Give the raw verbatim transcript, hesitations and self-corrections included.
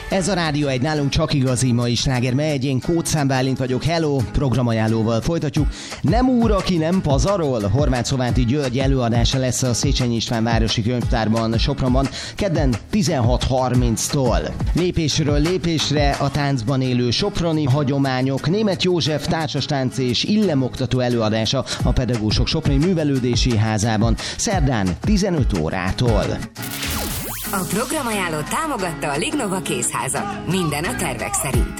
Ez a Rádió egy, nálunk csak igazi mai sláger megy, én Kóczán Bálint vagyok, hello, programajánlóval folytatjuk. Nem úr, aki nem pazarol, Horváth Szovánti György előadása lesz a Széchenyi István Városi Könyvtárban, Sopronban, kedden tizenhat harminctól. Lépésről lépésre a táncban élő soproni hagyományok, Németh József társastánc és illemoktató előadása a Pedagógusok Soproni Művelődési Házában, szerdán tizenöt órától. A programajánlót támogatta a Lignova Kézháza. Minden a tervek szerint.